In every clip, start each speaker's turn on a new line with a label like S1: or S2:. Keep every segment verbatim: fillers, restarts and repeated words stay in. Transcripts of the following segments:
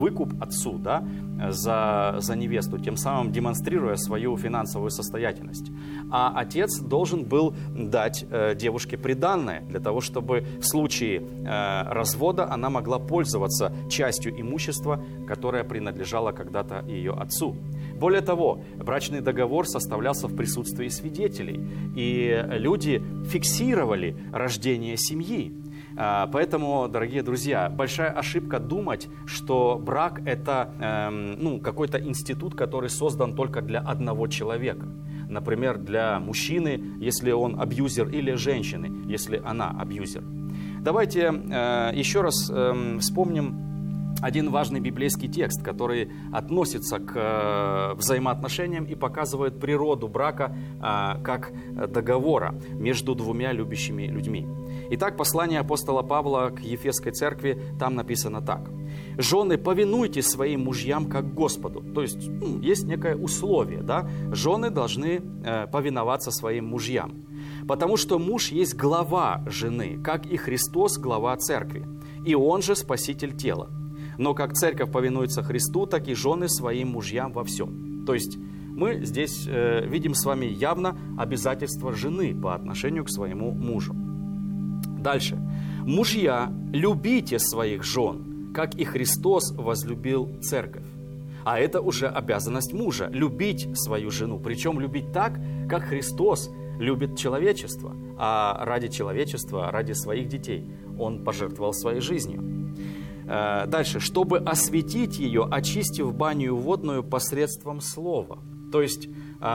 S1: выкуп отцу, да, за, за невесту, тем самым демонстрируя свою финансовую состоятельность. А отец должен был дать э, девушке приданное для того, чтобы в случае э, развода она могла пользоваться частью имущества, которое принадлежало когда-то ее отцу. Более того, брачный договор составлялся в присутствии свидетелей, и люди фиксировали рождение семьи. Поэтому, дорогие друзья, большая ошибка думать, что брак – это эм, ну, какой-то институт, который создан только для одного человека. Например, для мужчины, если он абьюзер, или женщины, если она абьюзер. Давайте э, еще раз э, вспомним один важный библейский текст, который относится к э, взаимоотношениям и показывает природу брака э, как договора между двумя любящими людьми. Итак, послание апостола Павла к Ефесской церкви, там написано так. «Жены, повинуйтесь своим мужьям как Господу». То есть ну, есть некое условие, да? Жены должны э, повиноваться своим мужьям. Потому что муж есть глава жены, как и Христос глава церкви, и он же спаситель тела. Но как церковь повинуется Христу, так и жены своим мужьям во всем. То есть мы здесь э, видим с вами явно обязательство жены по отношению к своему мужу. Дальше. «Мужья, любите своих жен, как и Христос возлюбил церковь». А это уже обязанность мужа – любить свою жену. Причем любить так, как Христос любит человечество. А ради человечества, ради своих детей Он пожертвовал своей жизнью. Дальше. «Чтобы осветить ее, очистив баню водную посредством слова». То есть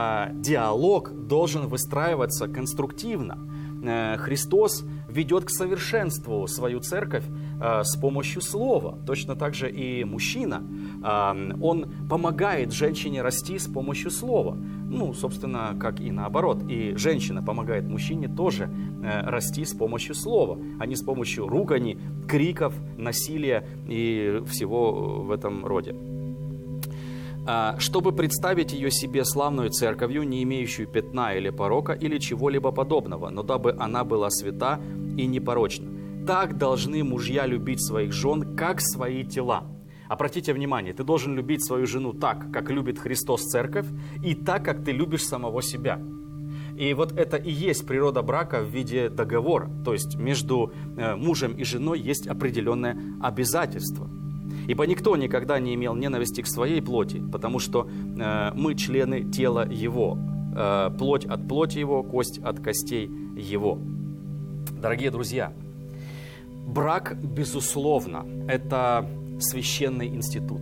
S1: диалог должен выстраиваться конструктивно. Христос ведет к совершенству свою церковь э, с помощью слова. Точно так же и мужчина, э, он помогает женщине расти с помощью слова. Ну, собственно, как и наоборот. И женщина помогает мужчине тоже э, расти с помощью слова, а не с помощью ругани, криков, насилия и всего в этом роде. Чтобы представить ее себе славную церковью, не имеющую пятна или порока, или чего-либо подобного, но дабы она была свята и непорочна. Так должны мужья любить своих жен, как свои тела. Обратите внимание, ты должен любить свою жену так, как любит Христос церковь, и так, как ты любишь самого себя. И вот это и есть природа брака в виде договора. То есть между мужем и женой есть определенное обязательство. Ибо никто никогда не имел ненависти к своей плоти, потому что э, мы члены тела Его, э, плоть от плоти Его, кость от костей Его. Дорогие друзья, брак, безусловно, это священный институт.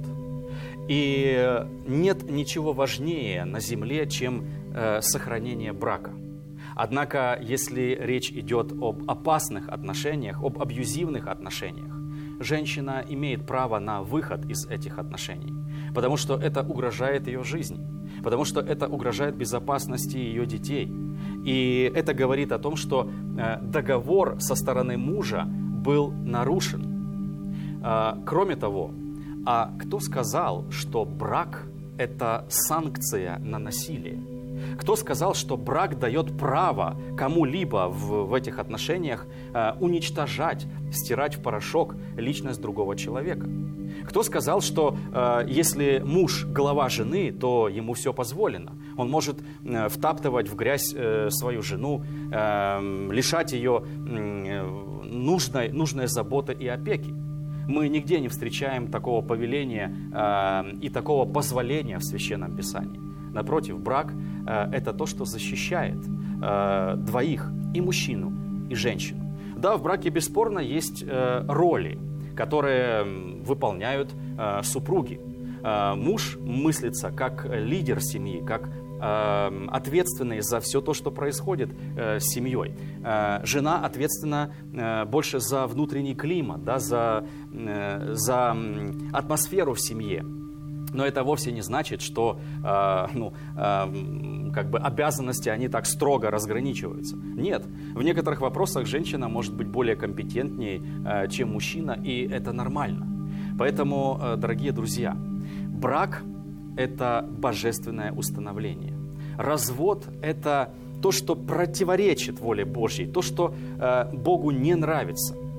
S1: И нет ничего важнее на земле, чем э, сохранение брака. Однако, если речь идет об опасных отношениях, об абьюзивных отношениях, женщина имеет право на выход из этих отношений, потому что это угрожает ее жизни, потому что это угрожает безопасности ее детей. И это говорит о том, что договор со стороны мужа был нарушен. Кроме того, а кто сказал, что брак – это санкция на насилие? Кто сказал, что брак дает право кому-либо в, в этих отношениях э, уничтожать, стирать в порошок личность другого человека? Кто сказал, что э, если муж глава жены, то ему все позволено? Он может э, втаптывать в грязь э, свою жену, э, лишать ее э, нужной, нужной заботы и опеки. Мы нигде не встречаем такого повеления э, и такого позволения в Священном Писании. Напротив, брак э, – это то, что защищает э, двоих, и мужчину, и женщину. Да, в браке бесспорно есть э, роли, которые выполняют э, супруги. Э, муж мыслится как лидер семьи, как э, ответственный за все то, что происходит э, с семьей. Э, жена ответственна э, больше за внутренний климат, да, за, э, за атмосферу в семье. Но это вовсе не значит, что э, ну, э, как бы обязанности, они так строго разграничиваются. Нет, в некоторых вопросах женщина может быть более компетентнее, э, чем мужчина, и это нормально. Поэтому, э, дорогие друзья, брак – это божественное установление. Развод – это то, что противоречит воле Божьей, то, что э, Богу не нравится.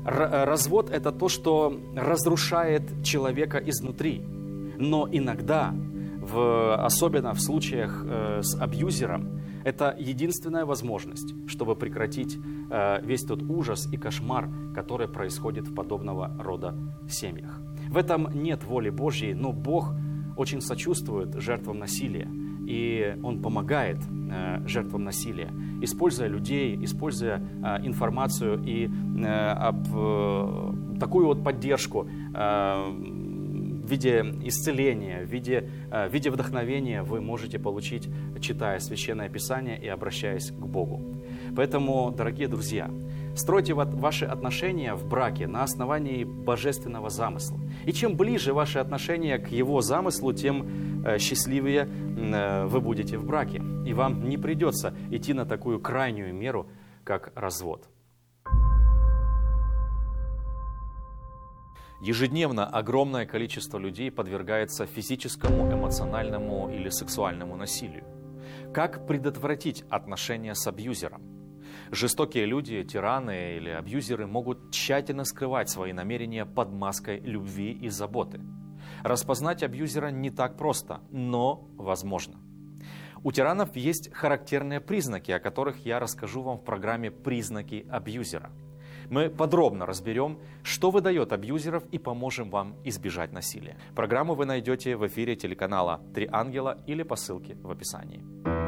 S1: Развод – это то, что разрушает человека изнутри. Но иногда, в, особенно в случаях э, с абьюзером, это единственная возможность, чтобы прекратить э, весь тот ужас и кошмар, который происходит в подобного рода семьях. В этом нет воли Божьей, но Бог очень сочувствует жертвам насилия, и Он помогает э, жертвам насилия, используя людей, используя э, информацию и э, об, э, такую вот поддержку э, в виде исцеления, в виде, в виде вдохновения вы можете получить, читая Священное Писание и обращаясь к Богу. Поэтому, дорогие друзья, стройте ваши отношения в браке на основании божественного замысла. И чем ближе ваши отношения к Его замыслу, тем счастливее вы будете в браке. И вам не придется идти на такую крайнюю меру, как развод. Ежедневно огромное количество людей подвергается физическому, эмоциональному или сексуальному насилию. Как предотвратить отношения с абьюзером? Жестокие люди, тираны или абьюзеры могут тщательно скрывать свои намерения под маской любви и заботы. Распознать абьюзера не так просто, но возможно. У тиранов есть характерные признаки, о которых я расскажу вам в программе «Признаки абьюзера». Мы подробно разберем, что выдает абьюзеров, и поможем вам избежать насилия. Программу вы найдете в эфире телеканала «Три ангела» или по ссылке в описании.